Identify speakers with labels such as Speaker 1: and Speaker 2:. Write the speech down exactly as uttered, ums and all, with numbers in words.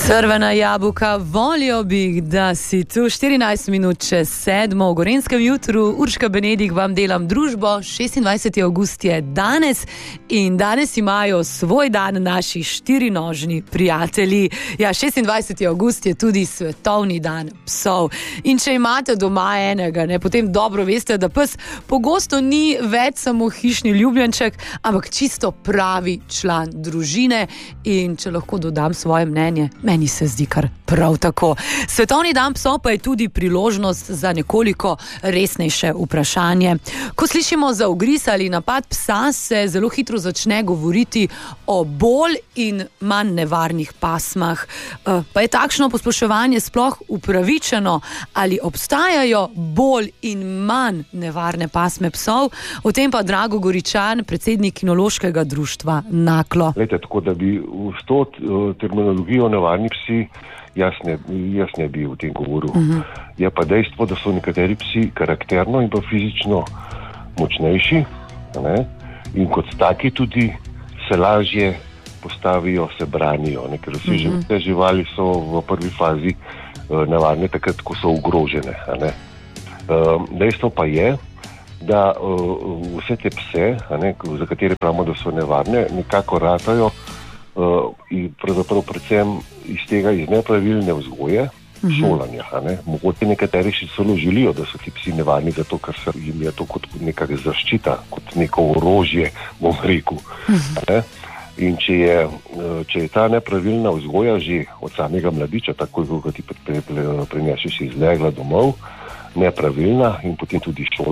Speaker 1: Crvena jabolka, volio bi, da si tu. štirinajst minut čez sedmo v Gorenjskem jutru. Urška Benedik vam delam družbo. šestindvajseti avgust je danes in danes imajo svoj dan naši štirinožni prijatelji. Ja, šestindvajseti avgust je tudi svetovni dan psov. In če imate doma enega, ne, potem dobro veste, da pes pogosto ni več samo hišni ljubljenček, ampak čisto pravi član družine. In če lahko dodam svoje mnenje, meni se zdi kar prav tako. Svetovni dan psov pa je tudi priložnost za nekoliko resnejše vprašanje. Ko slišimo za ugriz ali napad psa, se zelo hitro začne govoriti o bolj in manj nevarnih pasmah. Pa je takšno posploševanje sploh upravičeno? Ali obstajajo bolj in manj nevarne pasme psov? O tem pa Drago Goričan, predsednik kinološkega društva Naklo.
Speaker 2: Lejte, tako da bi s to terminologijo nevarni psi jaz ne, jaz ne bi v tem govoril. Uh-huh. Je pa dejstvo, da so nekateri psi karakterno in pa fizično močnejši, ne? In kot taki tudi se lažje postavijo, se branijo, ne? Ker vsi uh-huh. te živali so v prvi fazi uh, nevarne takrat, ko so ogrožene. Ne? Uh, dejstvo pa je, da uh, vse te pse, ne, za katere pravimo, da so nevarne, nekako ratajo uh, in pravzaprav predvsem iz tega iz nepravilne vzgoje, uh-huh. šolanja. Ne. Mogoče nekateri še celo želijo, da so ti psi nevarni, zato ker se jim je to kot neka zaščita, kot neko orožje, bom rekel. Uh-huh. Ne. In če je, če je ta nepravilna vzgoja že od samega mladiča, tako kot ti prineseš iz legla domov, nepravilna in potem tudi šola,